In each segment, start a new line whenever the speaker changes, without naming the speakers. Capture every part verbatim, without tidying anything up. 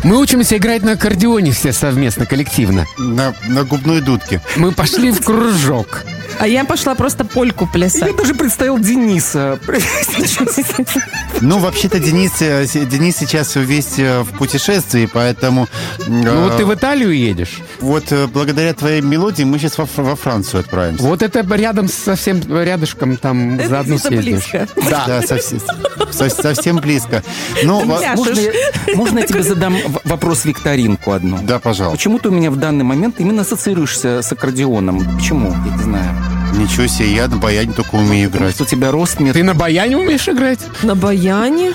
Мы учимся играть на аккордеоне все совместно, коллективно.
На, на губной дудке.
Мы пошли в кружок.
А я пошла просто польку плясать.
Я даже представил Дениса.
Ну, вообще-то Денис, Денис сейчас весь в путешествии, поэтому...
Ну, вот ты в Италию едешь.
Вот благодаря твоей мелодии мы сейчас во, во Францию отправимся.
Вот это рядом, совсем рядышком, там
Это
заодно
где-то
съездишь.
близко.
Да, да совсем, со- совсем близко. Ну, во-
Пляшешь.
Можно я, можно я тебе задам в- вопрос-викторинку одну?
да, пожалуйста.
Почему ты у меня в данный момент именно ассоциируешься с аккордеоном? Почему? Я не знаю.
Ничего себе, я на баяне только умею
Потому
играть.
что у тебя рост метр...
Ты на баяне умеешь играть?
На баяне?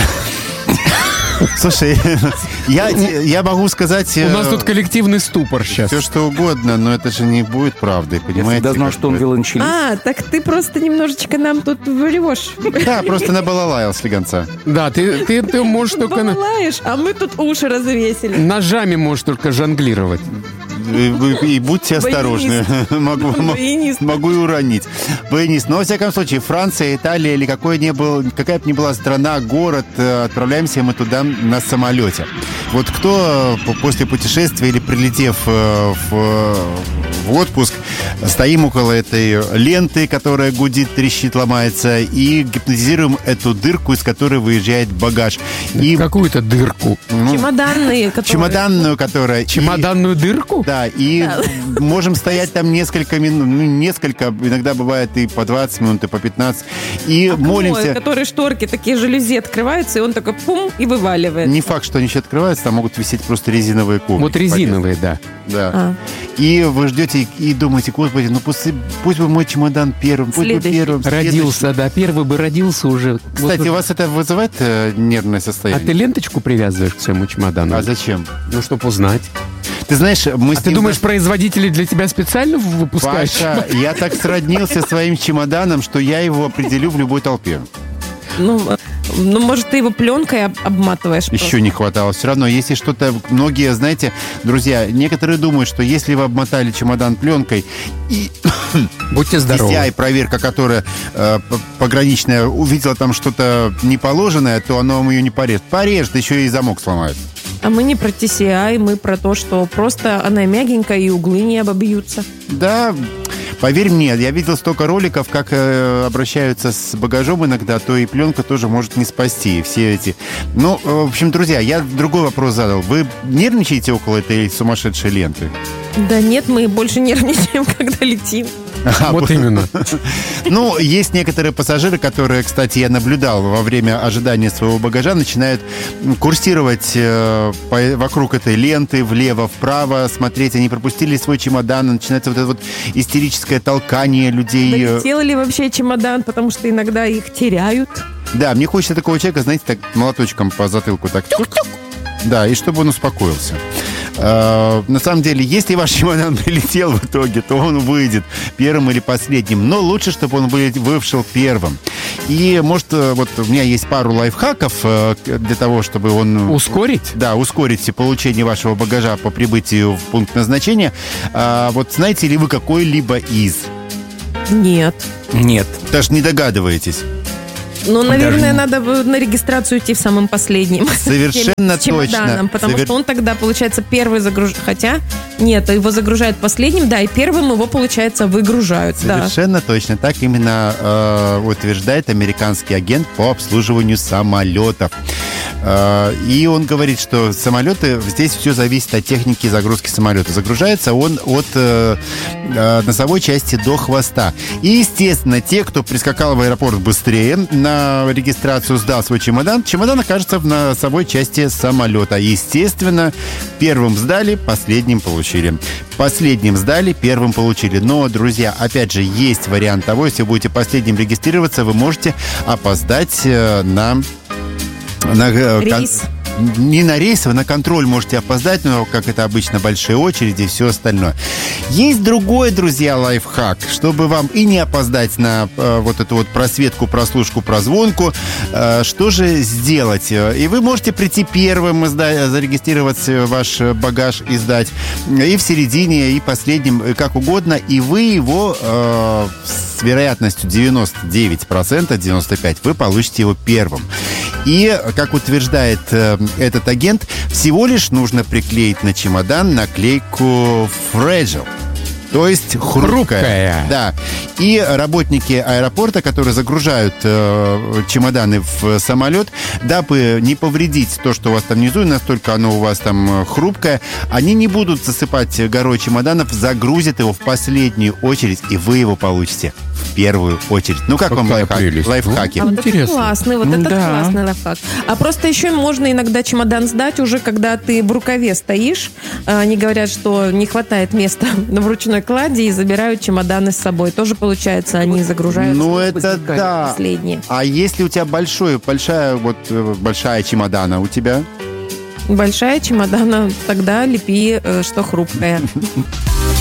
Слушай, я, я могу сказать...
У нас тут коллективный ступор сейчас.
все что угодно, но это же не будет правдой,
Я
понимаете?
всегда знал,
как
что он
бы.
виолончелист.
А, так ты просто немножечко нам тут врешь.
Да, просто на балалайал слегонца.
Да, ты, ты, ты можешь только на...
Балалаешь, а мы тут уши развесили.
Ножами можешь только жонглировать.
И, и- и будьте осторожны. Могу, мо-
Баянист.
могу и уронить. Баянист. Но, во всяком случае, Франция, Италия или какой ни был, какая бы ни была страна, город, э, отправляемся мы туда на самолете. Вот кто э, после путешествия или прилетев э, в, э, в отпуск, стоим около этой ленты, которая гудит, трещит, ломается, и гипнотизируем эту дырку, из которой выезжает багаж. И
Какую-то дырку.
ну,
Чемоданные, которые...
чемоданную, которая... и-
Чемоданную дырку?
Да, и можем стоять там несколько минут, ну, несколько, иногда бывает и по двадцать минут, и по пятнадцать, и
Ой,
молимся.
которые шторки, такие жалюзи открываются, и он такой пум и вываливает.
Не факт, что они еще открываются, там могут висеть просто резиновые коврики.
Вот резиновые, да.
Да.
А.
И вы ждете и думаете, господи, ну пусть, пусть бы мой чемодан первым, пусть бы
Следующий.
первым.
Родился, да, первый бы родился уже.
Кстати,
Вот-
у вас это вызывает э, нервное
А
состояние?
ты ленточку привязываешь к своему чемодану?
А зачем?
Ну, чтобы узнать.
Ты знаешь, мы
А
с
ты
ним
думаешь,
даже-
производители для тебя специально выпускают?
Паша, я так сроднился своим чемоданом, что я его определю в любой толпе.
Ну, э, ну, может, ты его пленкой об- обматываешь.
Еще не хватало. Все равно, если что-то... Многие, знаете, друзья, некоторые думают, что если вы обмотали чемодан пленкой, и
Будьте здоровы.
и проверка, которая э, п- пограничная, увидела там что-то неположенное, то оно вам ее не порежет. Порежет, еще и замок сломает.
А мы не про ти си ай, мы про то, что просто она мягенькая и углы не обобьются.
Да, поверь мне, я видел столько роликов, как э, обращаются с багажом иногда, то и пленка тоже может не спасти. Все эти... Ну, э, в общем, друзья, я другой вопрос задал. Вы нервничаете около этой сумасшедшей ленты?
Да нет, мы больше нервничаем, когда летим.
А,
Вот именно.
Ну, есть некоторые пассажиры, которые, кстати, я наблюдал во время ожидания своего багажа, начинают курсировать э, по- вокруг этой ленты, влево-вправо, смотреть, они пропустили свой чемодан, начинается вот это вот истерическое толкание людей.
Долетел ли вообще чемодан, потому что иногда их теряют.
Да, мне хочется такого человека, знаете, так молоточком по затылку так. Да, и чтобы он успокоился. Э, На самом деле, если ваш чемодан прилетел в итоге, то он выйдет первым или последним. Но лучше, чтобы он вы- вышел первым. И, может, э, вот у меня есть пару лайфхаков э, для того, чтобы он...
Ускорить?
Да, ускорить получение вашего багажа по прибытию в пункт назначения. А, вот знаете ли вы какой-либо из?
Нет.
Нет.
Даже не догадываетесь.
Ну, наверное,
Даже-
надо бы на регистрацию идти в самым последним.
Совершенно
С чемоданом,
точно.
потому
Совер-
что он тогда, получается, первый загружает. Хотя, нет, его загружают последним, да, и первым его, получается, выгружают. Да.
Совершенно точно. Так именно э, утверждает американский агент по обслуживанию самолетов. Э, и он говорит, что самолеты, здесь все зависит от техники загрузки самолета. Загружается он от э, э, носовой части до хвоста. И, естественно, те, кто прискакал в аэропорт быстрее, на регистрацию сдал свой чемодан, чемодан окажется в носовой части самолета. Естественно, первым сдали, последним получили. Последним сдали, первым получили. Но, друзья, опять же, есть вариант того, если будете последним регистрироваться, вы можете опоздать э, на... на э, кон-
Рейс.
Не на рейс, вы на контроль можете опоздать, но, как это обычно, большие очереди и все остальное. Есть другой, друзья, лайфхак, чтобы вам и не опоздать на э, вот эту вот просветку, прослушку, прозвонку. Э, что же сделать? И вы можете прийти первым, изда- зарегистрировать ваш багаж и сдать. И в середине, и последним, и как угодно. И вы его э, с вероятностью девяносто девять процентов, девяносто пять процентов, вы получите его первым. И, как утверждает э, этот агент, всего лишь нужно приклеить на чемодан наклейку «Fragile». То есть хрупкая.
Хрупкая.
Да. И работники аэропорта, которые загружают э, чемоданы в самолет, дабы не повредить то, что у вас там внизу, и настолько оно у вас там хрупкое, они не будут засыпать горой чемоданов, загрузят его в последнюю очередь, и вы его получите в первую очередь. Ну, как
Какая
вам лайфхак?
прелесть.
лайфхаки?
А вот это
Интересно.
классный, вот это
Да.
классный лайфхак. А просто еще можно иногда чемодан сдать уже, когда ты в рукаве стоишь. Они говорят, что не хватает места в ручной кладе и забирают чемоданы с собой. Тоже получается, они загружают
Ну, это
возникает
да.
последние.
А если у тебя большой, большая, вот, э, большая чемодана у тебя?
Большая чемодана, тогда лепи, э, что хрупкая.